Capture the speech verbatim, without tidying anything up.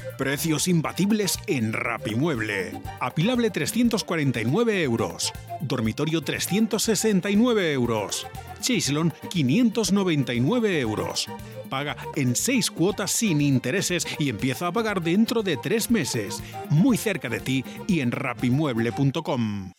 Precios imbatibles en Rapimueble. Apilable trescientos cuarenta y nueve euros. Dormitorio trescientos sesenta y nueve euros. Chaiselon quinientos noventa y nueve euros. Paga en seis cuotas sin intereses y empieza a pagar dentro de tres meses. Muy cerca de ti y en rapimueble punto com.